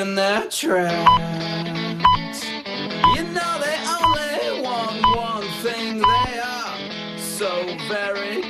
in their tracks. You know they only want one thing, they are so very.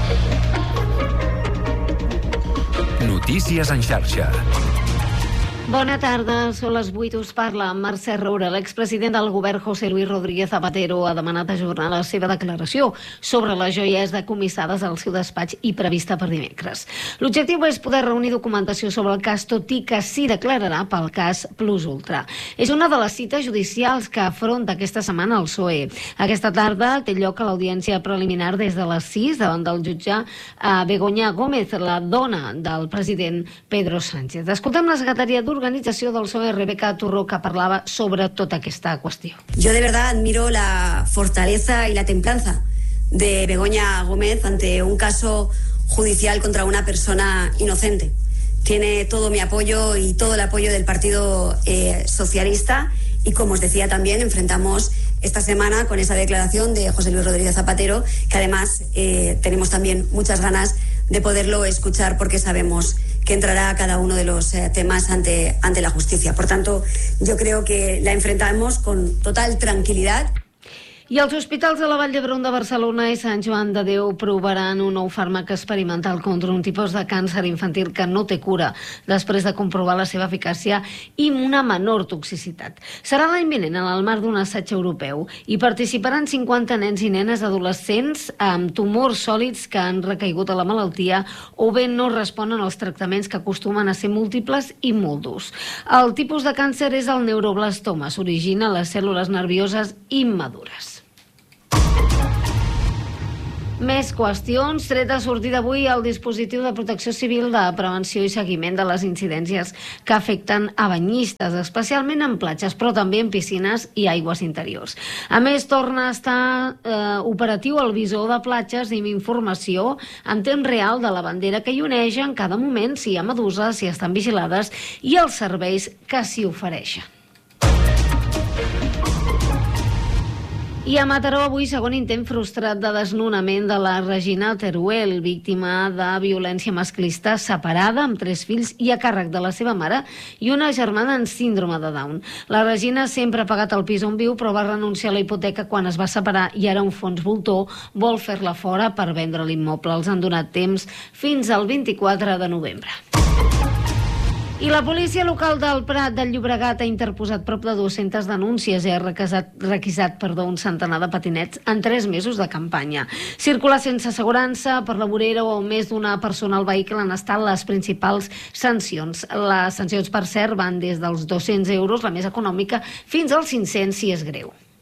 Notícies en xarxa. Bona tarda, són les 8, us parla Mercè Roura. L'expresident del govern José Luis Rodríguez Zapatero ha demanat ajornar la seva declaració sobre les joies decomissades al seu despatx i prevista per dimecres. L'objectiu és poder reunir documentació sobre el cas, tot i que s'hi declararà pel cas Plus Ultra. És una de les cites judicials que afronta aquesta setmana el PSOE. Aquesta tarda té lloc a l'audiència preliminar des de les 6 davant del jutge Begoña Gómez, la dona del president Pedro Sánchez. Escoltem la secretària d'Organització del PSOE, Rebeca Turró, que parlava sobre tota aquesta qüestió. Yo de verdad admiro la fortaleza y la templanza de Begoña Gómez ante un caso judicial contra una persona inocente. Tiene todo mi apoyo y todo el apoyo del Partido Socialista y, como os decía, también enfrentamos esta semana con esa declaración de José Luis Rodríguez Zapatero, que además tenemos también muchas ganas de poderlo escuchar porque sabemos que entrará a cada uno de los temas ante la justicia. Por tanto, yo creo que la enfrentamos con total tranquilidad. I els hospitals de la Vall d'Hebron de Barcelona i Sant Joan de Déu provaran un nou fàrmac experimental contra un tipus de càncer infantil que no té cura, després de comprovar la seva eficàcia i una menor toxicitat. Serà l'any vinent en el marc d'un assaig europeu i participaran 50 nens i nenes adolescents amb tumors sòlids que han recaigut a la malaltia o bé no responen als tractaments que acostumen a ser múltiples i molt durs. El tipus de càncer és el neuroblastoma, s'origina a les cèl·lules nervioses immadures. Més qüestions. Tret de sortida avui el dispositiu de protecció civil de prevenció i seguiment de les incidències que afecten a banyistes, especialment en platges, però també en piscines i aigües interiors. A més, torna a estar operatiu el visor de platges amb informació en temps real de la bandera que hi onegen en cada moment, si hi ha meduses, si estan vigilades i els serveis que s'hi ofereixen. I a Mataró avui segon intent frustrat de desnonament de la Regina Teruel, víctima de violència masclista, separada amb 3 fills i a càrrec de la seva mare i una germana en síndrome de Down. La Regina sempre ha pagat el pis on viu, però va renunciar a la hipoteca quan es va separar i ara un fons voltor vol fer-la fora per vendre l'immoble. Els han donat temps fins al 24 de novembre. I la policia local del Prat del Llobregat ha interposat prop de 200 denúncies i ha requisat un centenar de patinets en 3 mesos de campanya. Circular sense assegurança per la vorera o més d'una persona al vehicle han estat les principals sancions. Les sancions, per cert, van des dels 200 euros, la més econòmica, fins als 500 si és greu.